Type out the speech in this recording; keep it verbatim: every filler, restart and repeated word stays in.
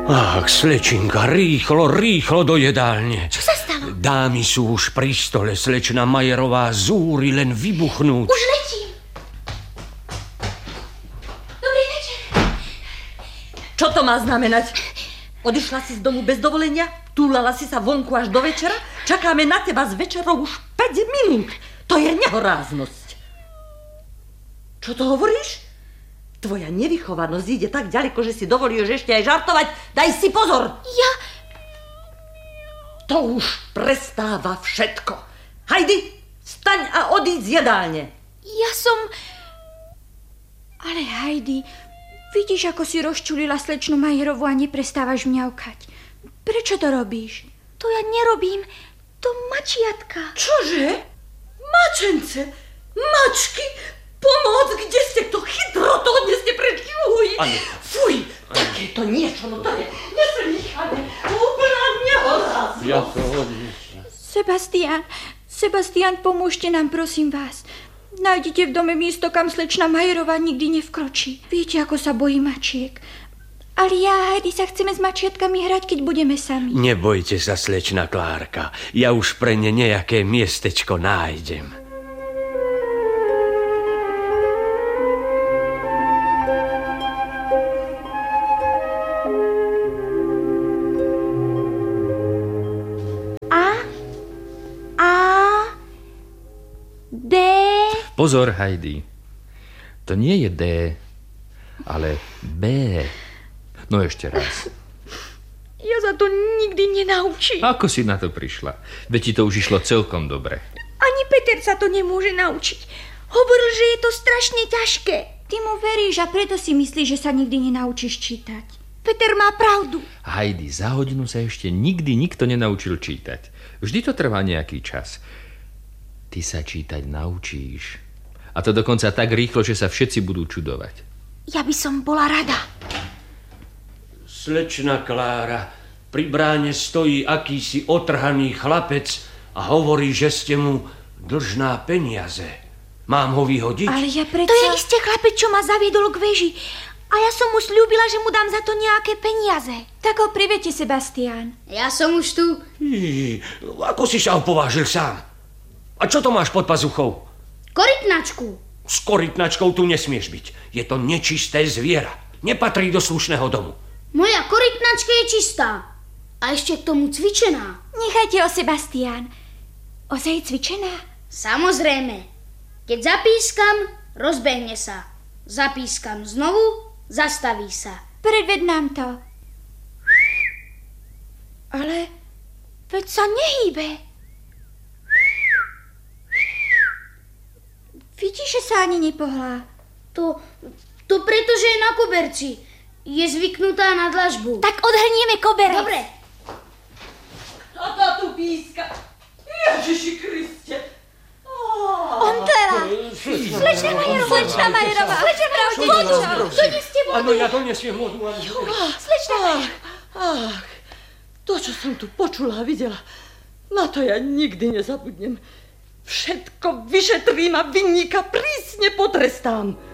Ach, slečinka, rýchlo, rýchlo do jedálne. Čo sa stalo? Dámy sú už pri stole, slečna Majerová zúri len vybuchnúť. Už letím. Dobrý večer. Čo to má znamenať? Odišla si z domu bez dovolenia? Túlala si sa vonku až do večera? Čakáme na teba s večerou už päť minút. To je nehoráznosť. Čo to hovoríš? Tvoja nevychovanosť ide tak ďaleko, že si dovolíš ešte aj žartovať. Daj si pozor. Ja... To už prestáva všetko. Hajdi, staň a odíď z jedálne. Ja som... Ale Heidi, vidíš, ako si rozčulila slečnu Majerovú a neprestávaš mňaukať. Prečo to robíš? To ja nerobím. To mačiatka. Čože? Mačence? Mačky? Pomoc, kde ste? Kto chytro to odneste preč? Juj! Fuj, takéto niečo, no to je nesmýchané. Úplná nehoráznosť. Ja to odnesiem. Sebastián, Sebastián, pomôžte nám, prosím vás. Nájdete v dome miesto, kam slečna Majerová nikdy nevkročí. Viete, ako sa bojí mačiek. Ale ja a Heidi sa chceme s mačiatkami hrať, keď budeme sami. Nebojte sa, slečna Klárka. Ja už pre ne nejaké miestečko nájdem. Pozor, Heidi. To nie je D, ale B. No ešte raz. Ja sa to nikdy nenaučím. Ako si na to prišla? Veď ti to už išlo celkom dobre. Ani Peter sa to nemôže naučiť. Hovoril, že je to strašne ťažké. Ty mu veríš a preto si myslíš, že sa nikdy nenaučíš čítať. Peter má pravdu. Heidi, za hodinu sa ešte nikdy nikto nenaučil čítať. Vždy to trvá nejaký čas. Ty sa čítať naučíš. A to dokonca tak rýchlo, že sa všetci budú čudovať. Ja by som bola rada. Slečna Klára, pri bráne stojí akýsi otrhaný chlapec a hovorí, že ste mu dlžná peniaze. Mám ho vyhodiť? Ale ja predsa... To je isté chlapec, čo ma zaviedol k veži. A ja som mu sľúbila, že mu dám za to nejaké peniaze. Tak ho priviete, Sebastián. Ja som už tu. Jí, ako si sa opovážil sám? A čo to máš pod pazuchou? Korytnačku. S korytnačkou tu nesmieš byť. Je to nečisté zviera. Nepatrí do slušného domu. Moja korytnačka je čistá. A ešte k tomu cvičená. Nechajte ho, Sebastián. Ozaj je cvičená? Samozrejme. Keď zapískam, rozbehne sa. Zapískam znovu, zastaví sa. Predved nám to. Ale veď sa nehýbe. Vidíš, že sa ani nepohlá. To, to pretože je na koberci. Je zvyknutá na dlažbu. Tak odhrnieme koberec. Dobre. Kto to tu píska? Ježiši Kriste. Oh. On teda. Slečna Majerová. Slečna Majerová. Slečna Majerová. Vodu. Doneste vodu. Áno, ja donesiem vodu. Slečna Majerová. Ach, to, čo som tu počula a videla, na to ja nikdy nezabudnem. Všetko vyšetrím a vinníka prísne potrestám.